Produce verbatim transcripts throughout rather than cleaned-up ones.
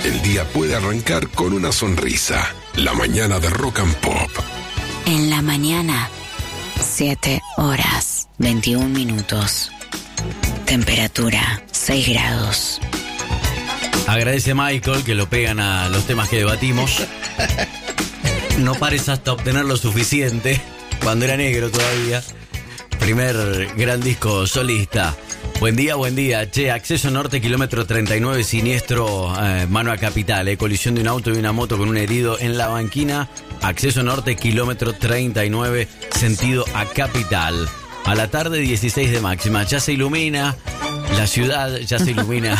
el día puede arrancar con una sonrisa. La mañana de Rock and Pop. En la mañana, siete horas, veintiún minutos. Temperatura, seis grados. Agradece a Michael que lo pegan a los temas que debatimos. No pares hasta obtener lo suficiente. Cuando era negro todavía. Primer gran disco solista. Buen día, buen día. Che, acceso norte, kilómetro treinta y nueve, siniestro, eh, mano a Capital. Eh, colisión de un auto y una moto con un herido en la banquina. Acceso norte, kilómetro treinta y nueve, sentido a Capital. A la tarde, dieciséis de máxima. Ya se ilumina la ciudad, ya se ilumina.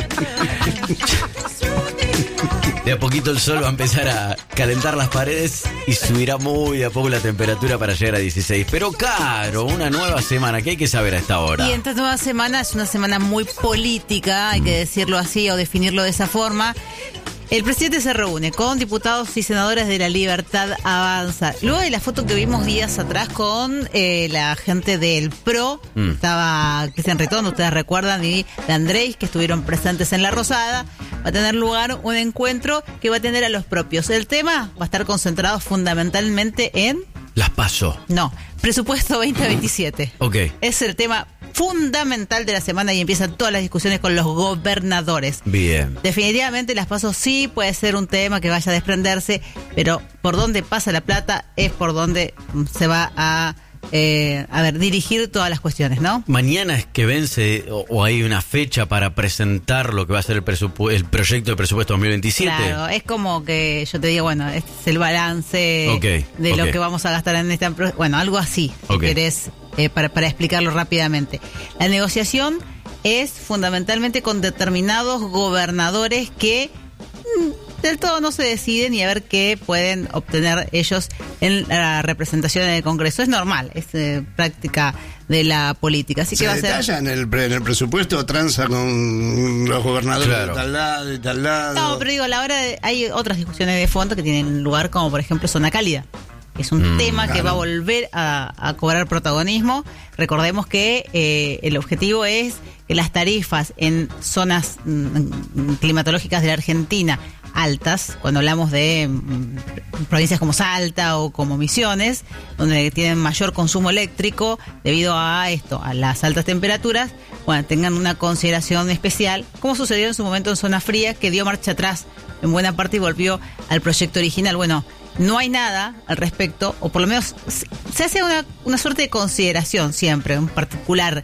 De a poquito el sol va a empezar a calentar las paredes y subirá muy a poco la temperatura para llegar a dieciséis. Pero claro, una nueva semana, ¿qué hay que saber a esta hora? Y esta nueva semana es una semana muy política, hay que decirlo así o definirlo de esa forma. El presidente se reúne con diputados y senadores de La Libertad Avanza. Luego de la foto que vimos días atrás con eh, la gente del P R O, mm. estaba Cristian Retón, ustedes recuerdan, y de Andrés, que estuvieron presentes en La Rosada. Va a tener lugar un encuentro que va a tener a los propios. El tema va a estar concentrado fundamentalmente en... Las PASO. No, presupuesto veinte veintisiete. Ok. Es el tema fundamental de la semana y empiezan todas las discusiones con los gobernadores. Bien. Definitivamente las PASO sí puede ser un tema que vaya a desprenderse, pero por donde pasa la plata es por donde se va a... Eh, a ver, dirigir todas las cuestiones, ¿no? Mañana es que vence o, o hay una fecha para presentar lo que va a ser el, presupu- el proyecto de presupuesto dos mil veintisiete. Claro, es como que yo te digo, bueno, este es el balance okay, de okay. lo que vamos a gastar en esta... Bueno, algo así, si okay. querés, eh, para, para explicarlo rápidamente. La negociación es fundamentalmente con determinados gobernadores que... Mmm, del todo no se deciden y a ver qué pueden obtener ellos en la representación en el Congreso. Es normal, es eh, práctica de la política. Así se que va detalla a ser... en el, en el presupuesto, tranza con los gobernadores claro. de tal lado, de tal lado. No, pero digo, a la hora de, hay otras discusiones de fondo que tienen lugar, como por ejemplo Zona Cálida. Es un mm, tema claro. que va a volver a, a cobrar protagonismo. Recordemos que eh, el objetivo es que las tarifas en zonas mm, climatológicas de la Argentina altas, cuando hablamos de mm, provincias como Salta o como Misiones, donde tienen mayor consumo eléctrico debido a esto, a las altas temperaturas, bueno, tengan una consideración especial, como sucedió en su momento en Zona Fría, que dio marcha atrás en buena parte y volvió al proyecto original. Bueno, no hay nada al respecto, o por lo menos se hace una, una suerte de consideración siempre, un particular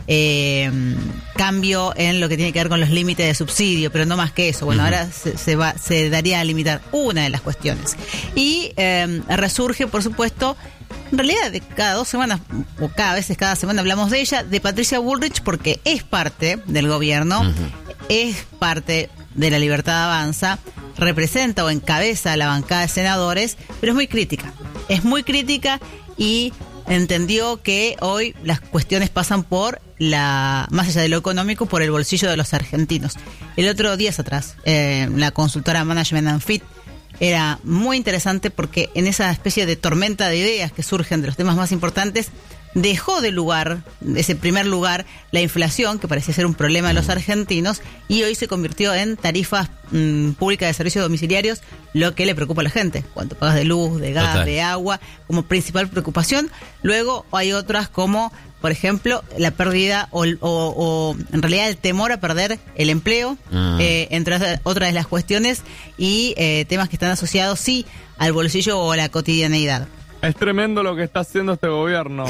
eh, cambio en lo que tiene que ver con los límites de subsidio, pero no más que eso. Bueno, uh-huh. ahora se, se, va, se daría a limitar una de las cuestiones. Y eh, resurge, por supuesto, en realidad de cada dos semanas, o cada vez cada semana hablamos de ella, de Patricia Bullrich, porque es parte del gobierno, uh-huh. es parte de La Libertad Avanza, representa o encabeza a la bancada de senadores, pero es muy crítica. Es muy crítica y entendió que hoy las cuestiones pasan por la, más allá de lo económico, por el bolsillo de los argentinos. El otro días atrás, eh, la consultora Management and Fit era muy interesante porque en esa especie de tormenta de ideas que surgen de los temas más importantes, dejó de lugar, ese primer lugar, la inflación, que parecía ser un problema de los argentinos, y hoy se convirtió en tarifas mmm, públicas de servicios domiciliarios, lo que le preocupa a la gente, cuánto pagas de luz, de gas, Total. de agua, como principal preocupación. Luego hay otras como, por ejemplo, la pérdida o, o, o en realidad el temor a perder el empleo, uh-huh. eh, entre otras de las cuestiones, y eh, temas que están asociados, sí, al bolsillo o a la cotidianeidad. Es tremendo lo que está haciendo este gobierno.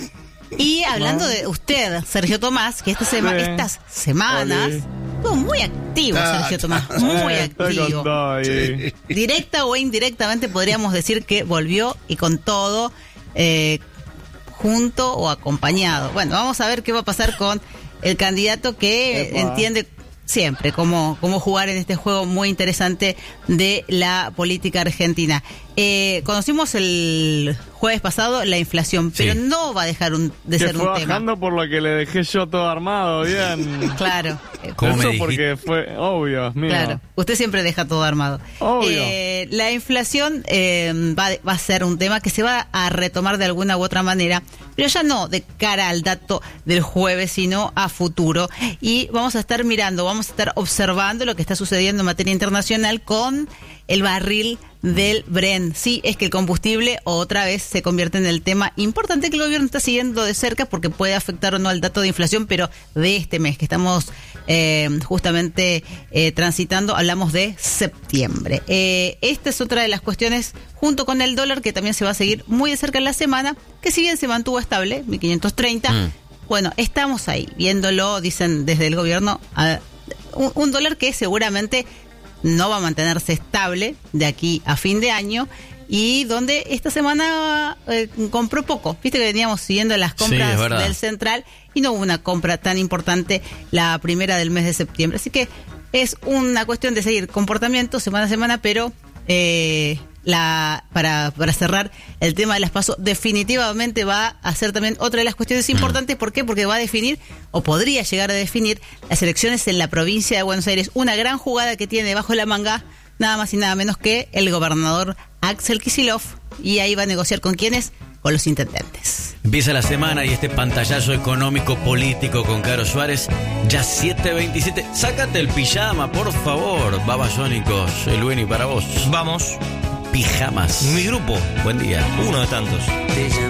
Y hablando ¿no? de usted, Sergio Tomás, que esta sema- sí. estas semanas estuvo muy activo, ah, Sergio Tomás, muy activo. Sí. Directa o indirectamente podríamos decir que volvió y con todo, eh, junto o acompañado. Bueno, vamos a ver qué va a pasar con el candidato que Epa. entiende siempre cómo, cómo jugar en este juego muy interesante de la política argentina. Eh, conocimos el jueves pasado la inflación, pero Sí. no va a dejar un, de Que ser fue un tema. bajando por lo que le dejé yo todo armado, bien. Claro. eh, ¿Cómo me Eso dijiste? porque fue obvio, es mío. Claro, usted siempre deja todo armado. Obvio. Eh, la inflación eh, va, va a ser un tema que se va a retomar de alguna u otra manera, pero ya no de cara al dato del jueves, sino a futuro. Y vamos a estar mirando, vamos a estar observando lo que está sucediendo en materia internacional con el barril del Brent. Sí, es que el combustible otra vez se convierte en el tema importante que el gobierno está siguiendo de cerca porque puede afectar o no al dato de inflación, pero de este mes que estamos eh, justamente eh, transitando, hablamos de septiembre. Eh, esta es otra de las cuestiones, junto con el dólar, que también se va a seguir muy de cerca en la semana, que si bien se mantuvo estable, mil quinientos treinta, Mm. bueno, estamos ahí, viéndolo, dicen desde el gobierno, a un, un dólar que seguramente no va a mantenerse estable de aquí a fin de año y donde esta semana eh, compró poco. Viste que veníamos siguiendo las Sí, compras es verdad. del Central y no hubo una compra tan importante la primera del mes de septiembre. Así que es una cuestión de seguir comportamiento semana a semana, pero eh, la para, para cerrar el tema de las PASO definitivamente va a ser también otra de las cuestiones importantes. ¿Por qué? Porque va a definir, o podría llegar a definir, las elecciones en la provincia de Buenos Aires. Una gran jugada que tiene bajo la manga nada más y nada menos que el gobernador Axel Kicillof, y ahí va a negociar con quiénes, con los intendentes. Empieza la semana y este pantallazo económico político con Caro Suárez. Ya siete veintisiete. Sácate el pijama, por favor. Babasónicos, el Beni para vos. Vamos, Pijamas. mi grupo, Buen día. uno de tantos.